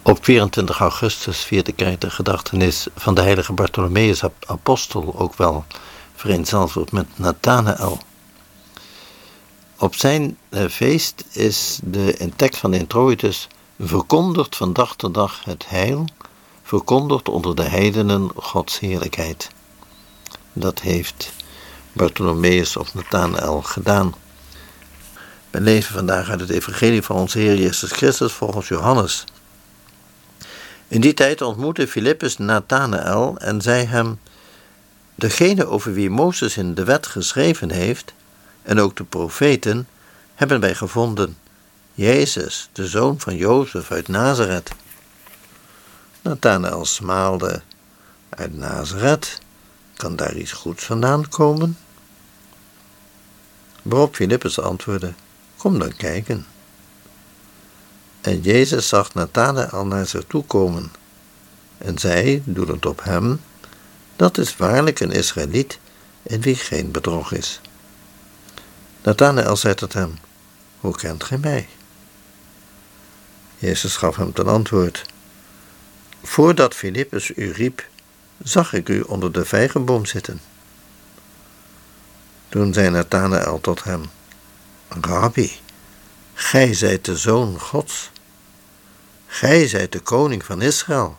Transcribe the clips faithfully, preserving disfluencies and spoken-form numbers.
Op vierentwintig augustus viert de kerk de gedachtenis van de heilige Bartholomeus apostel, ook wel vereenzelvigd met Nathanael. Op zijn feest is de in tekst van de introitus verkondigt van dag tot dag het heil, verkondigt onder de heidenen Gods heerlijkheid. Dat heeft Bartholomeus of Nathanael gedaan. We lezen vandaag uit het evangelie van onze Heer Jezus Christus volgens Johannes. In die tijd ontmoette Filippus Nathanael en zei hem: degene over wie Mozes in de wet geschreven heeft, en ook de profeten, hebben wij gevonden, Jezus, de zoon van Jozef uit Nazareth. Nathanael smaalde: uit Nazareth, kan daar iets goeds vandaan komen? Waarop Filippus antwoordde: kom dan kijken. En Jezus zag Nathanael naar zich toe komen en zei, doelend op hem: dat is waarlijk een Israëliet in wie geen bedrog is. Nathanael zei tot hem: hoe kent gij mij? Jezus gaf hem ten antwoord: voordat Filippus u riep, zag ik u onder de vijgenboom zitten. Toen zei Nathanael tot hem: Rabbi, gij zijt de Zoon Gods. Gij zijt de koning van Israël.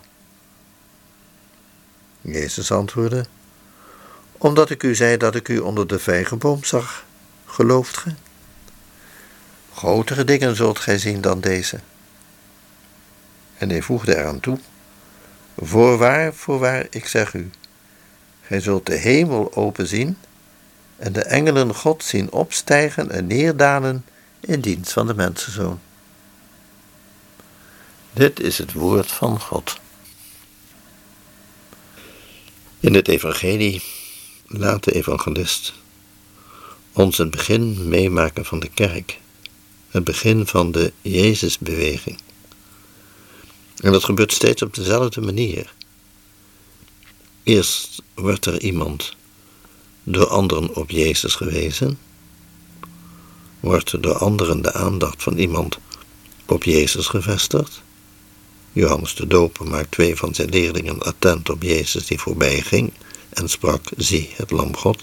Jezus antwoordde: omdat ik u zei dat ik u onder de vijgenboom zag, gelooft gij? Grotere dingen zult gij zien dan deze. En hij voegde eraan toe: voorwaar, voorwaar, ik zeg u, gij zult de hemel open zien en de engelen God zien opstijgen en neerdalen in dienst van de mensenzoon. Dit is het woord van God. In het evangelie laat de evangelist ons het begin meemaken van de kerk, het begin van de Jezusbeweging. En dat gebeurt steeds op dezelfde manier. Eerst wordt er iemand door anderen op Jezus gewezen, wordt er door anderen de aandacht van iemand op Jezus gevestigd. Johannes de Doper maakt twee van zijn leerlingen attent op Jezus die voorbij ging en sprak: zie het lam God.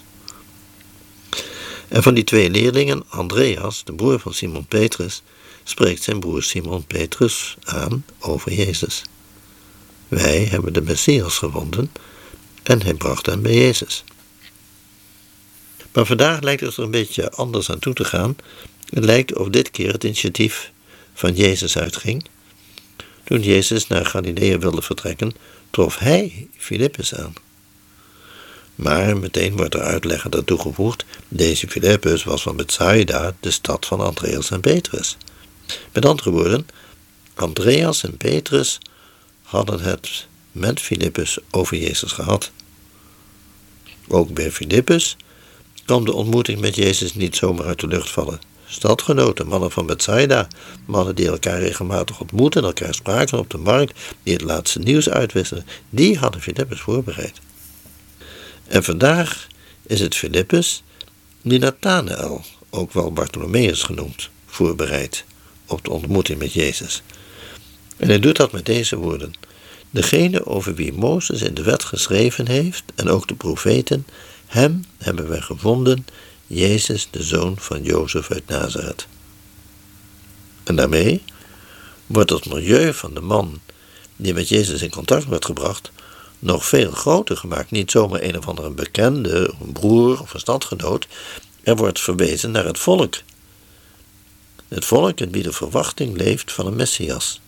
En van die twee leerlingen, Andreas, de broer van Simon Petrus, spreekt zijn broer Simon Petrus aan over Jezus. Wij hebben de Messias gevonden en hij bracht hem bij Jezus. Maar vandaag lijkt het er een beetje anders aan toe te gaan. Het lijkt of dit keer het initiatief van Jezus uitging. Toen Jezus naar Galilea wilde vertrekken, trof hij Filippus aan. Maar meteen wordt er uitleggen aan toegevoegd: deze Filippus was van Bethsaida, de stad van Andreas en Petrus. Met andere woorden, Andreas en Petrus hadden het met Filippus over Jezus gehad. Ook bij Filippus kwam de ontmoeting met Jezus niet zomaar uit de lucht vallen. Stadgenoten, mannen van Bethsaida, mannen die elkaar regelmatig ontmoetten, elkaar spraken op de markt, die het laatste nieuws uitwisselen, die hadden Filippus voorbereid. En vandaag is het Filippus die Nathanael, ook wel Bartholomeus genoemd, voorbereidt op de ontmoeting met Jezus. En hij doet dat met deze woorden: degene over wie Mozes in de wet geschreven heeft, en ook de profeten, hem hebben wij gevonden, Jezus, de zoon van Jozef uit Nazareth. En daarmee wordt het milieu van de man die met Jezus in contact werd gebracht nog veel groter gemaakt. Niet zomaar een of andere bekende, een broer of een stadgenoot. Er wordt verwezen naar het volk. Het volk in wie de verwachting leeft van een Messias.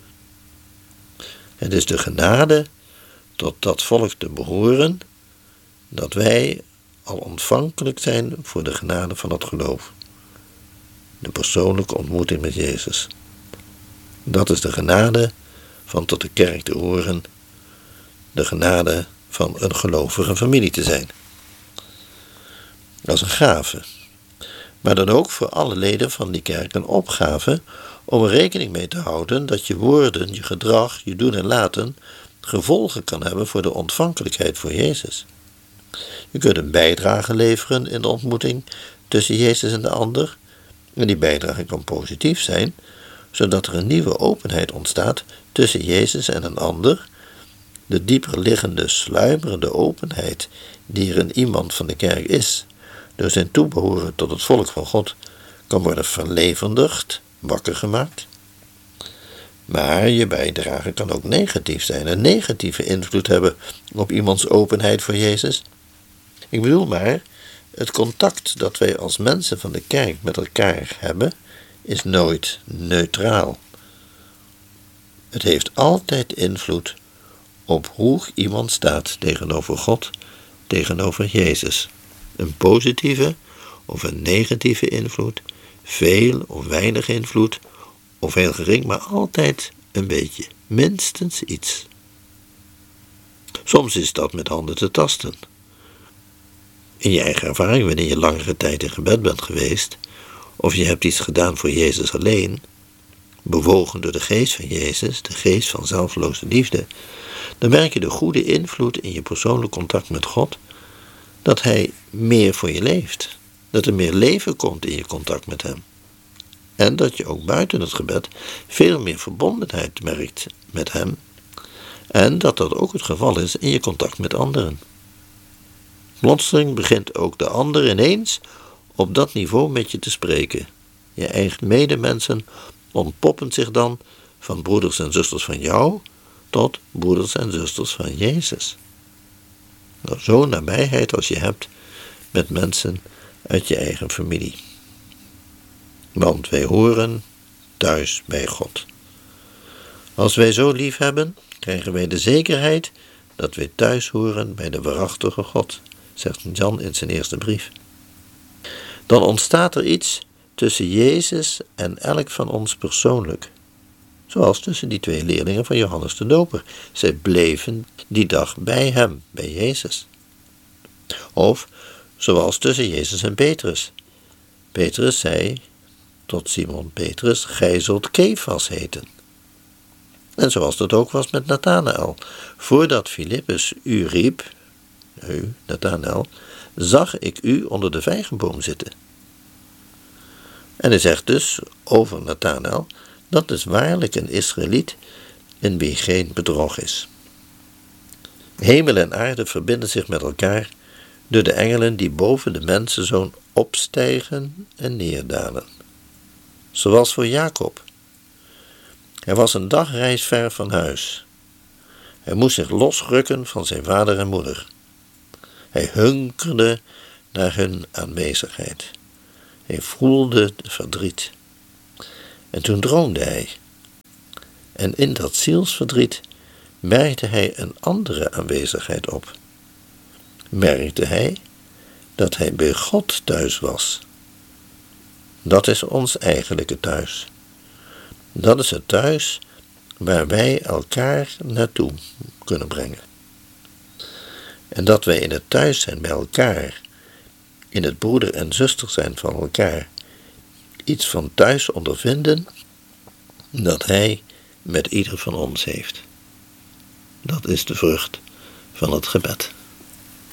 Het is de genade tot dat volk te behoren, dat wij al ontvankelijk zijn voor de genade van het geloof. De persoonlijke ontmoeting met Jezus. Dat is de genade van tot de kerk te horen, de genade van een gelovige familie te zijn. Dat is een gave. Maar dan ook voor alle leden van die kerk een opgave om er rekening mee te houden dat je woorden, je gedrag, je doen en laten gevolgen kan hebben voor de ontvankelijkheid voor Jezus. Je kunt een bijdrage leveren in de ontmoeting tussen Jezus en de ander. En die bijdrage kan positief zijn, zodat er een nieuwe openheid ontstaat tussen Jezus en een ander. De dieper liggende, sluimerende openheid die er in iemand van de kerk is, door zijn toebehoren tot het volk van God, kan worden verlevendigd, wakker gemaakt. Maar je bijdrage kan ook negatief zijn, een negatieve invloed hebben op iemands openheid voor Jezus. Ik bedoel maar, het contact dat wij als mensen van de kerk met elkaar hebben, is nooit neutraal. Het heeft altijd invloed op hoe iemand staat tegenover God, tegenover Jezus. Een positieve of een negatieve invloed, veel of weinig invloed, of heel gering, maar altijd een beetje, minstens iets. Soms is dat met handen te tasten. In je eigen ervaring, wanneer je langere tijd in gebed bent geweest, of je hebt iets gedaan voor Jezus alleen, bewogen door de geest van Jezus, de geest van zelfloze liefde, dan merk je de goede invloed in je persoonlijk contact met God, dat Hij meer voor je leeft, dat er meer leven komt in je contact met Hem. En dat je ook buiten het gebed veel meer verbondenheid merkt met Hem, en dat dat ook het geval is in je contact met anderen. Plotseling begint ook de ander ineens op dat niveau met je te spreken. Je eigen medemensen ontpoppen zich dan van broeders en zusters van jou tot broeders en zusters van Jezus. Nou, zo'n nabijheid als je hebt met mensen uit je eigen familie. Want wij horen thuis bij God. Als wij zo lief hebben, krijgen wij de zekerheid dat wij thuis horen bij de waarachtige God, zegt Jan in zijn eerste brief. Dan ontstaat er iets tussen Jezus en elk van ons persoonlijk. Zoals tussen die twee leerlingen van Johannes de Doper. Zij bleven die dag bij hem, bij Jezus. Of zoals tussen Jezus en Petrus. Petrus zei tot Simon Petrus, gij zult Kefas heten. En zoals dat ook was met Nathanael. Voordat Filippus u riep, u, Nathanael, zag ik u onder de vijgenboom zitten. En hij zegt dus over Nathanael, dat is waarlijk een Israëliet in wie geen bedrog is. Hemel en aarde verbinden zich met elkaar door de engelen die boven de mensenzoon opstijgen en neerdalen. Zoals voor Jacob. Hij was een dagreis ver van huis. Hij moest zich losrukken van zijn vader en moeder. Hij hunkerde naar hun aanwezigheid. Hij voelde de verdriet. En toen droomde hij. En in dat zielsverdriet merkte hij een andere aanwezigheid op. Merkte hij dat hij bij God thuis was. Dat is ons eigenlijke thuis. Dat is het thuis waar wij elkaar naartoe kunnen brengen. En dat wij in het thuis zijn bij elkaar, in het broeder en zuster zijn van elkaar, iets van thuis ondervinden dat Hij met ieder van ons heeft. Dat is de vrucht van het gebed.